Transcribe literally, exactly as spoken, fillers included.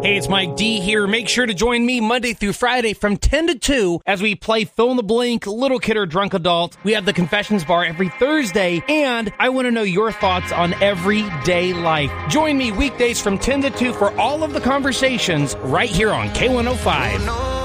Hey, it's Mike D here. Make sure to join me Monday through Friday from ten to two as we play Fill in the Blank, Little Kid or Drunk Adult. We have the Confessions Bar every Thursday, and I want to know your thoughts on everyday life. Join me weekdays from ten to two for all of the conversations right here on K one oh five.